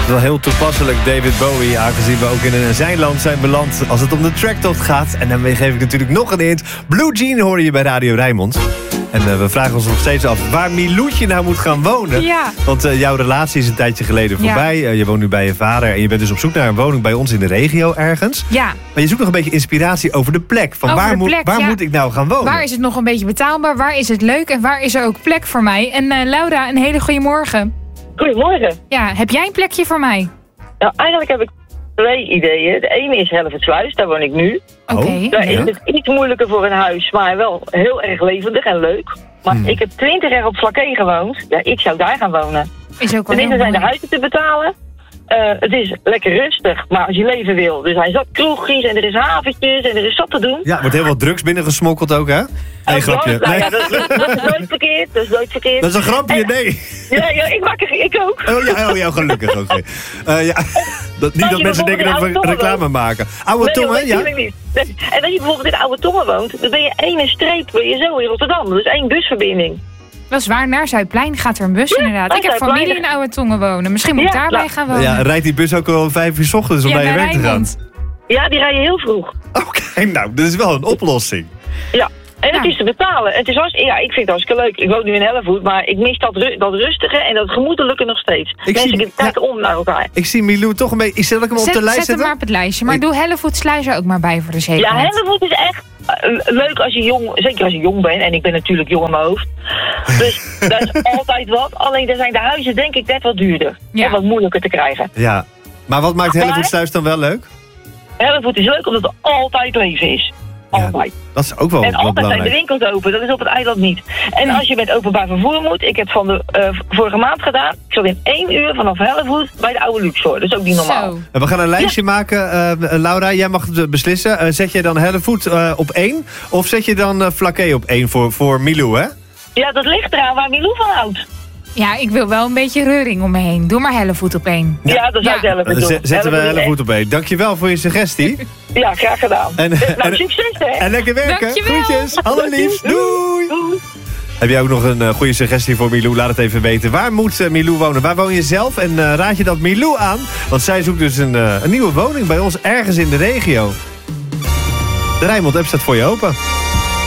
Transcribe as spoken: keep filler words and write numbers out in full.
Wel heel toepasselijk, David Bowie, aangezien we ook in een zijland zijn beland als het om de tracktocht gaat. En daarmee geef ik natuurlijk nog een hint. Blue Jean hoor je bij Radio Rijnmond. En uh, we vragen ons nog steeds af waar Miloetje nou moet gaan wonen. Ja. Want uh, jouw relatie is een tijdje geleden voorbij. Ja. Uh, je woont nu bij je vader en je bent dus op zoek naar een woning bij ons in de regio ergens. Ja. Maar je zoekt nog een beetje inspiratie over de plek. Van Over waar de moet, plek, waar ja. moet ik nou gaan wonen? Waar is het nog een beetje betaalbaar? Waar is het leuk? En waar is er ook plek voor mij? En uh, Laura, een hele goede morgen. Goedemorgen. Ja, heb jij een plekje voor mij? Nou, eigenlijk heb ik twee ideeën. De ene is Hellevoetsluis, daar woon ik nu. Oké. Oh. Daar Ja. is het iets moeilijker voor een huis, maar wel heel erg levendig en leuk. Maar Hmm. ik heb twintig jaar op Vlakke gewoond. Ja, ik zou daar gaan wonen. Is ook wel Ten heel eerste zijn de mooi. huizen te betalen. Uh, het is lekker rustig, maar als je leven wil. Dus hij zat kroegjes en er is haventjes en er is zat te doen. Ja, er wordt heel wat drugs binnengesmokkeld ook, hè? Nee, Ook grapje. dat, nou Nee. ja, dat, dat, dat is nooit verkeerd, dat is nooit verkeerd. Dat is een grapje, En- nee. Ja, ja, ik maak er, ik ook. Oh ja, oh, ja gelukkig. Oké. Uh, ja. dat, niet Als dat je mensen denken dat we bijvoorbeeld in oude reclame tongen maken. Oude Nee, tongen, joh, ja? natuurlijk niet. Nee. En als je bijvoorbeeld in Oude Tongen woont, dan ben je één streep ben je zo in Rotterdam. Dat is één busverbinding. Dat is waar, naar Zuidplein gaat er een bus Ja, inderdaad. naar Ik heb Zuidplein. familie in Oude Tongen wonen. Misschien moet ik Ja, daarbij nou, gaan wonen. Ja, rijdt die bus ook al om vijf uur 's ochtends om Ja, naar je naar werk te gaan? Rijnmond. Ja, die rijden heel vroeg. Oké, nou, dat is wel een oplossing. Ja. En het Ja. is te betalen. Het is hartstikke, ja, ik vind het hartstikke leuk. Ik woon nu in Hellevoet, maar ik mis dat, ru- dat rustige en dat gemoedelijke nog steeds. Mensen zie- kijken om naar elkaar. Ik zie Milou toch een beetje... Ik zet ik hem op Zet, de lijst zet hem zetten? maar op het lijstje. Maar Ik- doe Hellevoetsluis er ook maar bij voor de Ja, zekerheid. Hellevoet is echt uh, leuk als je jong, zeker als je jong bent. En ik ben natuurlijk jong in mijn hoofd. Dus dat is altijd wat. Alleen daar zijn de huizen denk ik net wat duurder. Ja. En wat moeilijker te krijgen. Ja. Maar wat maakt Maar- Hellevoetsluis dan wel leuk? Hellevoet is leuk omdat er altijd leven is. Ja, Altijd. dat is ook wel, En wel altijd zijn de belangrijk. winkels open, dat is op het eiland niet. En als je met openbaar vervoer moet, ik heb van de uh, vorige maand gedaan, ik zat in één uur vanaf Hellevoet bij de oude Luxor. Dat is ook niet normaal. Zo. En we gaan een lijstje maken. Uh, Laura, jij mag het beslissen. Uh, zet jij dan Hellevoet uh, op één? Of zet je dan uh, Vlakke op één voor, voor Milou, hè? Ja, dat ligt eraan waar Milou van houdt. Ja, ik wil wel een beetje reuring om me heen. Doe maar Hellevoet op één. Ja, dat zou ik Ja. Hellevoet Uh, doen. zet- zetten we Hellevoet is Hellevoet op één. Dankjewel voor je suggestie. echt- Ja, graag gedaan. En- nou, en- succes hè. En lekker werken. Dankjewel. Groetjes. Hallo lief. Doei. Doei. Heb jij ook nog een uh, goede suggestie voor Milou? Laat het even weten. Waar moet uh, Milou wonen? Waar woon je zelf? En uh, raad je dat Milou aan? Want zij zoekt dus een, uh, een nieuwe woning bij ons ergens in de regio. De Rijnmond app staat voor je open.